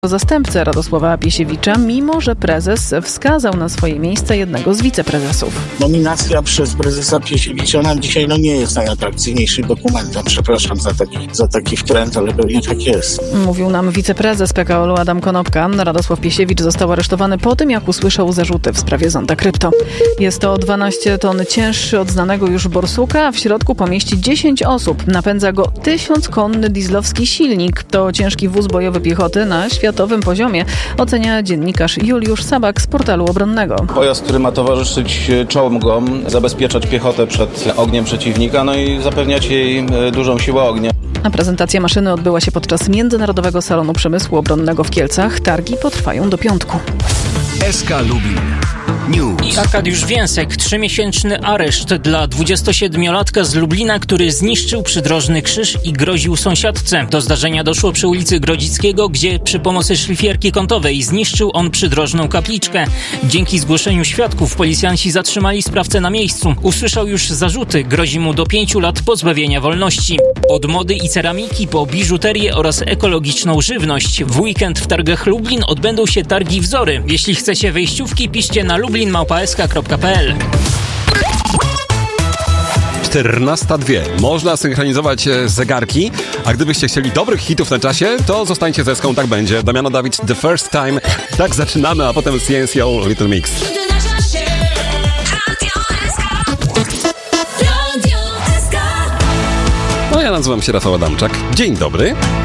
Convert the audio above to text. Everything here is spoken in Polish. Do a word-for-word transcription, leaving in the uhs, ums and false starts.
zastępcę Radosława Piesiewicza, mimo że prezes wskazał na swoje miejsce jednego z wiceprezesów. Nominacja przez prezesa Piesiewicza nam dzisiaj no, nie jest najatrakcyjniejszym dokumentem. Przepraszam za taki, za taki wtręt, ale pewnie tak jest. Mówił nam wiceprezes P K O L u Adam Konopka. Radosław Piesiewicz został aresztowany po tym, jak usłyszał zarzuty w sprawie Zonda Krypto. Jest to dwanaście ton cięższy od znanego już borsuka, a w środku pomieści dziesięć osób. Napędza go tysiąckonny dieslowski silnik. To ciężki wóz bojowy piechoty na światowym poziomie, ocenia dziennikarz Juliusz Sabak z portalu obronnego. Pojazd, który ma towarzyszyć czołgom, zabezpieczać piechotę przed ogniem przeciwnika, no i zapewniać jej dużą siłę ognia. A prezentacja maszyny odbyła się podczas Międzynarodowego Salonu Przemysłu Obronnego w Kielcach. Targi potrwają do piątku. S K Lublin News. Arkadiusz Więsek, trzymiesięczny areszt dla dwudziestosiedmiolatka z Lublina, który zniszczył przydrożny krzyż i groził sąsiadce. Do zdarzenia doszło przy ulicy Grodzickiego, gdzie przy pomocy szlifierki kątowej zniszczył on przydrożną kapliczkę. Dzięki zgłoszeniu świadków policjanci zatrzymali sprawcę na miejscu. Usłyszał już zarzuty, grozi mu do pięciu lat pozbawienia wolności. Od mody i ceramiki po biżuterię oraz ekologiczną żywność. W weekend w targach Lublin odbędą się targi Wzory. Jeśli chcecie wejściówki, piszcie na lublin małpa s k kropka p l. czternasta dwie. Można synchronizować zegarki, a gdybyście chcieli dobrych hitów na czasie, to zostańcie ze Eską, tak będzie. Damiano Dawid, The First Time. Tak zaczynamy, a potem C N C O, Little Mix. No ja nazywam się Rafał Adamczak. Dzień dobry.